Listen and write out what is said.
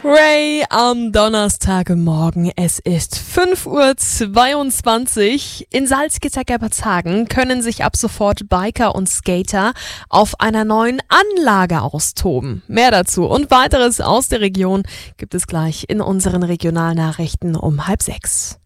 Ray am Donnerstagmorgen. Es ist 5:22 Uhr. In Salzgitter-Gerbertshagen können sich ab sofort Biker und Skater auf einer neuen Anlage austoben. Mehr dazu und weiteres aus der Region gibt es gleich in unseren Regionalnachrichten um 5:30.